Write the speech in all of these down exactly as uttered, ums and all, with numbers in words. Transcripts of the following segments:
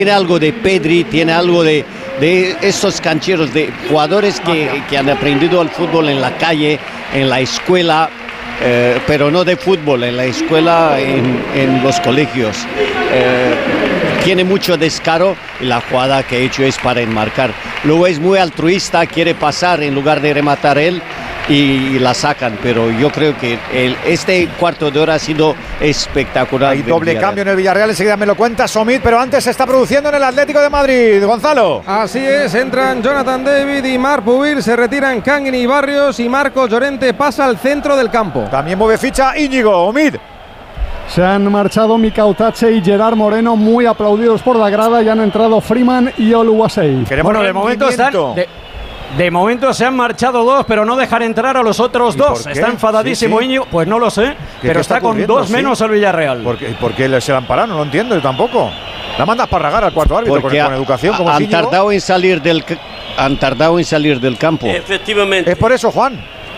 Tiene algo de Pedri, tiene algo de, de estos cancheros, de jugadores que, que han aprendido el fútbol en la calle, en la escuela, eh, pero no de fútbol, en la escuela, en, en los colegios. Eh, tiene mucho descaro y la jugada que ha hecho es para enmarcar. Luego es muy altruista, quiere pasar en lugar de rematar él. Y, y la sacan, pero yo creo que el, este cuarto de hora ha sido espectacular. Hay doble cambio en el Villarreal, enseguida me lo cuenta Somit, pero antes se está produciendo en el Atlético de Madrid, Gonzalo. Así es, entran Jonathan David y Marc Pubil, se retiran Kangin y Barrios y Marcos Llorente pasa al centro del campo. También mueve ficha Íñigo, Omid. Se han marchado Mikau Tache y Gerard Moreno, muy aplaudidos por la grada, y han entrado Freeman y Oluwasei. Bueno, de momento están... De... De momento se han marchado dos, pero no dejan entrar a los otros dos. Está enfadadísimo sí, sí. Íñigo, pues no lo sé, pero está, está con dos sí. menos el Villarreal. ¿Por qué, ¿Por qué se la han parado? No lo entiendo yo tampoco. La mandas para ragar al cuarto árbitro con, con educación como han tardado en salir del han tardado en salir del campo. Efectivamente. Es por eso, Juan.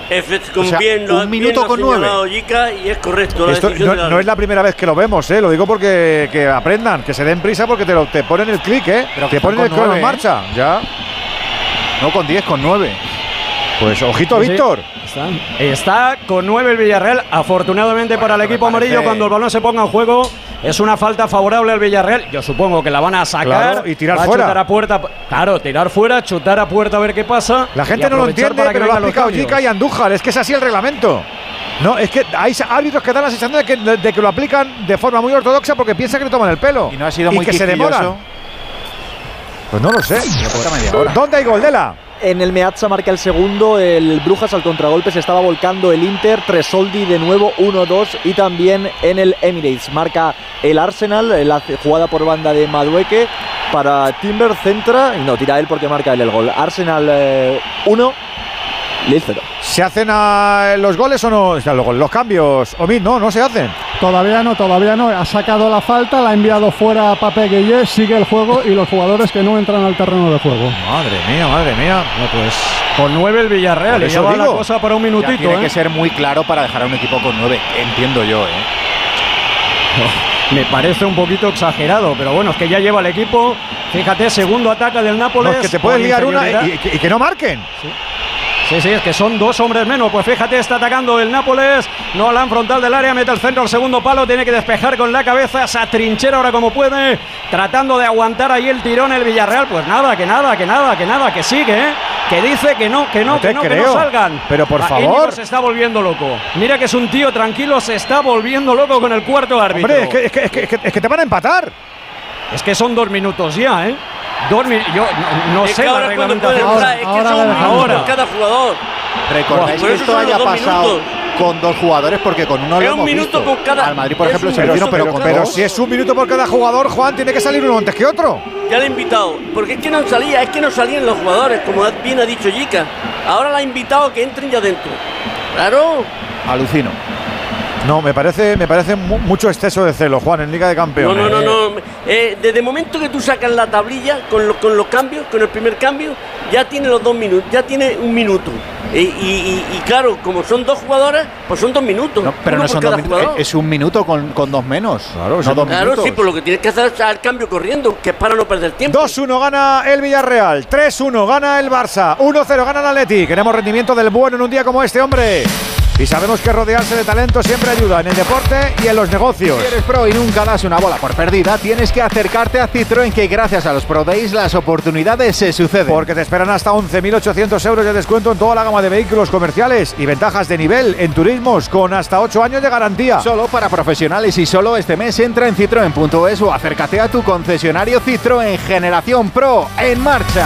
O sea, bien, un minuto bien con nueve. Yica, y es correcto. La Esto no, de la... no es la primera vez que lo vemos, ¿eh? Lo digo porque que aprendan, que se den prisa porque te, lo, te ponen el clic, ¿eh? Pero te ponen el crono en marcha, ¿eh? Ya. No con diez, con nueve. Pues ojito, sí, Víctor. Está, está con nueve el Villarreal. Afortunadamente bueno, para el equipo amarillo, cuando el balón se ponga en juego, es una falta favorable al Villarreal. Yo supongo que la van a sacar. Claro, y tirar va fuera. A chutar a puerta. Claro, tirar fuera, chutar a puerta a ver qué pasa. La gente no lo entiende, pero lo ha aplicado Yica y Andújar. Es que es así el reglamento. No, es que hay árbitros que dan la sensación de que, de, de que lo aplican de forma muy ortodoxa porque piensan que le toman el pelo. Y no ha sido y muy que se demoran. Pues no lo sé. Pues ¿Dónde hay gol, Dela? En el Meazza marca el segundo, el Brujas al contragolpe, se estaba volcando el Inter, Tresoldi de nuevo uno dos, y también en el Emirates marca el Arsenal, la jugada por banda de Madueke para Timber, centra y no, tira él porque marca él el gol. Arsenal uno, eh, Lille cero. ¿Se hacen a los goles o no? Los, los cambios, Omid, no, no se hacen. Todavía no, todavía no. Ha sacado la falta, la ha enviado fuera a Pape Gueye, sigue el juego y los jugadores que no entran al terreno de juego. Madre mía, madre mía. No, pues con nueve el Villarreal, y ya va la cosa para un minutito. Ya tiene ¿eh? que ser muy claro para dejar a un equipo con nueve, entiendo yo, ¿eh? Me parece un poquito exagerado, pero bueno, es que ya lleva el equipo. Fíjate, segundo ataque del Nápoles. No, que te puedes liar una y, y, y que no marquen. Sí. Sí, sí, es que son dos hombres menos. Pues fíjate, está atacando el Nápoles. No a la frontal del área, mete el centro al segundo palo. Tiene que despejar con la cabeza. Se atrinchera ahora como puede, tratando de aguantar ahí el tirón el Villarreal. Pues nada, que nada, que nada, que nada, que sigue, ¿eh? Que dice que no, que no, no que no, creo. que no salgan. Pero por a favor. Íñigo se está volviendo loco. Mira que es un tío tranquilo, se está volviendo loco con el cuarto árbitro. Hombre, es que, es que, es que, es que, es que te van a empatar. Es que son dos minutos ya, ¿eh? Dos minutos. Yo no, no es sé que ahora la cuando puede entrar, es que ahora, son un minuto ahora. por cada jugador. ¿Recordáis Por que eso esto son los haya dos pasado minutos. con dos jugadores? Porque con uno Es lo un hemos minuto visto. por cada- Al Madrid, por es ejemplo, un se lo minuto hicieron, pero por con cada- Pero dos. si es un minuto por cada jugador, Juan, tiene que salir uno antes que otro. Ya le he invitado, porque es que no salía, es que no salían los jugadores, como bien ha dicho Yica. Ahora la ha invitado a que entren ya dentro. Claro. Alucino. No, me parece, me parece mu mucho exceso de celo, Juan, en Liga de Campeones. No, no, no, no. Eh, desde el momento que tú sacas la tablilla con, lo, con los cambios, con el primer cambio, ya tiene los dos minutos, ya tiene un minuto. Y, y, y, y claro, como son dos jugadores, pues son dos minutos. No, pero no son dos minutos, es un minuto con, con dos menos. Claro, no dos claro minutos. sí, pues lo que tienes que hacer es el cambio corriendo, que es para no perder tiempo. dos uno gana el Villarreal, tres uno gana el Barça, uno cero gana el Atleti. Queremos rendimiento del bueno en un día como este, hombre. Y sabemos que rodearse de talento siempre ayuda en el deporte y en los negocios. Si eres pro y nunca das una bola por perdida, tienes que acercarte a Citroën, que gracias a los Pro Days las oportunidades se suceden. Porque te esperan hasta once mil ochocientos euros de descuento en toda la gama de vehículos comerciales y ventajas de nivel en turismos con hasta ocho años de garantía. Solo para profesionales y solo este mes entra en citroen punto es o acércate a tu concesionario Citroën. Generación Pro en marcha.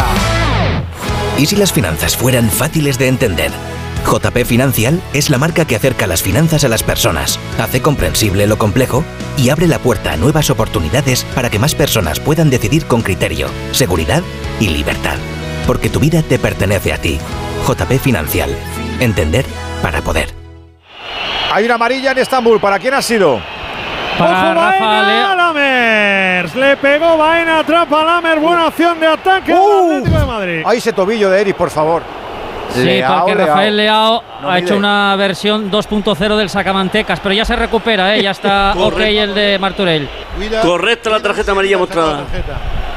¿Y si las finanzas fueran fáciles de entender? J P Financial es la marca que acerca las finanzas a las personas, hace comprensible lo complejo y abre la puerta a nuevas oportunidades para que más personas puedan decidir con criterio, seguridad y libertad. Porque tu vida te pertenece a ti. J P Financial. Entender para poder. Hay una amarilla en Estambul. ¿Para quién ha sido? Para Rafa Lamers. Le pegó Baena, atrapa a Lamers. Buena acción de ataque uh, del Atlético de Madrid. Ahí ese tobillo de Eric, por favor. Sí, Leao, porque Leao. Rafael Leao No ha mide. hecho una versión dos punto cero del sacamantecas, pero ya se recupera, ¿eh? Ya está ok el de Martorell. Correcta la tarjeta amarilla mostrada.